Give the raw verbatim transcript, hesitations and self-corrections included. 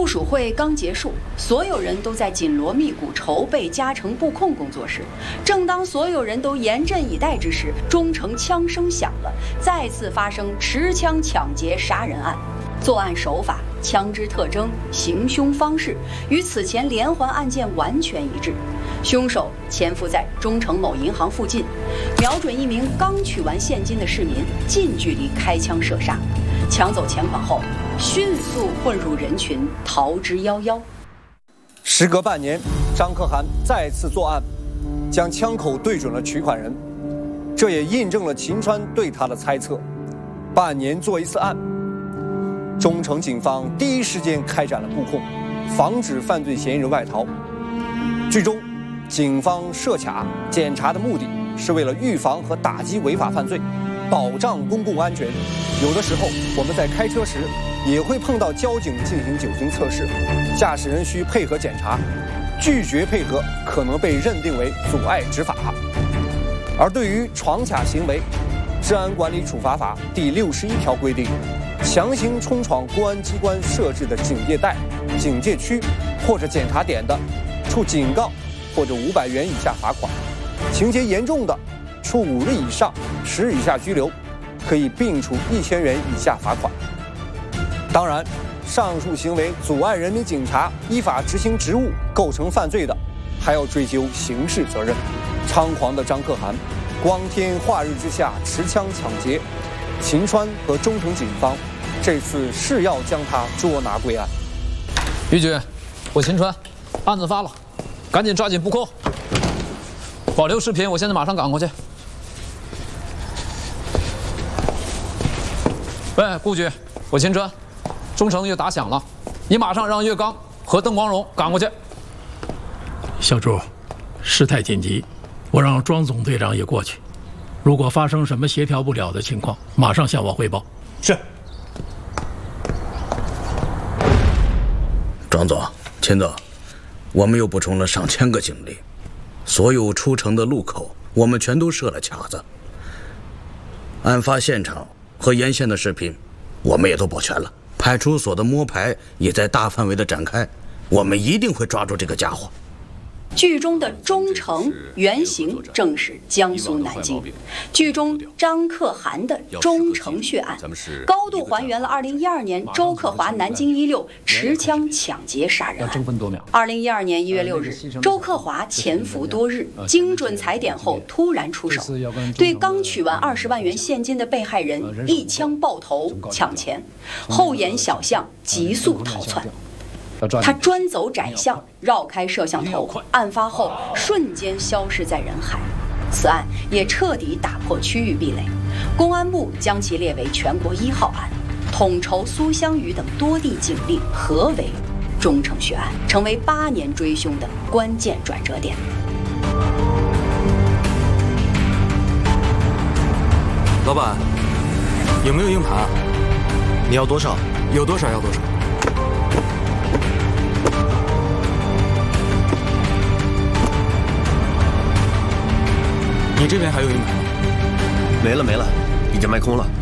署会刚结束，所有人都在紧锣密鼓筹备加城布控工作室。正当所有人都严阵以待之时，中城枪声响了，再次发生持枪抢劫杀人案。作案手法、枪支特征、行凶方式与此前连环案件完全一致。凶手潜伏在中城某银行附近，瞄准一名刚取完现金的市民，近距离开枪射杀，抢走钱款后，迅速混入人群，逃之夭夭。 时隔半年，张可汗再次作案，将枪口对准了取款人，这也印证了秦川对他的猜测：半年做一次案。中城警方第一时间开展了布控，防止犯罪嫌疑人外逃。最终，警方设卡检查的目的是为了预防和打击违法犯罪，保障公共安全。有的时候我们在开车时也会碰到交警进行酒精测试，驾驶人需配合检查，拒绝配合可能被认定为阻碍执法。而对于闯卡行为，《治安管理处罚法》第六十一条规定，强行冲闯公安机关设置的警戒带、警戒区或者检查点的，处警告或者五百元以下罚款；情节严重的，处五日以上十日以下拘留，可以并处一千元以下罚款。当然，上述行为阻碍人民警察依法执行职务，构成犯罪的，还要追究刑事责任。猖狂的张可汗，光天化日之下持枪抢劫，秦川和中城警方这次是要将他捉拿归案。 于局，我秦川，案子发了，赶紧抓紧布控，保留视频，我现在马上赶过去。喂，顾局，我秦川，中城又打响了，你马上让岳刚和邓光荣赶过去。 小朱，事态紧急，我让庄总队长也过去。如果发生什么协调不了的情况，马上向我汇报。 是。 庄总、秦总，我们又补充了上千个警力，所有出城的路口我们全都设了卡子。案发现场和沿线的视频，我们也都保全了。派出所的摸排也在大范围的展开，我们一定会抓住这个家伙。 剧中的中城原型正是江苏南京，剧中张可汗的中城血案，高度还原了二零一二年周克华南京一六持枪抢劫杀人案。二零一二年一月六日，周克华潜伏多日，精准踩点后突然出手，对刚取完二十万元现金的被害人一枪爆头抢钱，后沿小巷急速逃窜。他专走窄巷，绕开摄像头，案发后瞬间消失在人海。此案也彻底打破区域壁垒，公安部将其列为全国一号案，统筹苏湘雨等多地警力合围中城血案，成为八年追凶的关键转折点。 老板，有没有硬盘？你要多少？有多少要多少。你这边还有硬盘吗？ 没了没了，已经卖空了。